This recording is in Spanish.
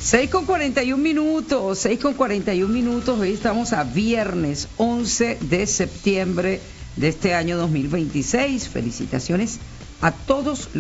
6:41, 6:41. Hoy estamos a viernes 11 de septiembre de este año 2026. Felicitaciones a todos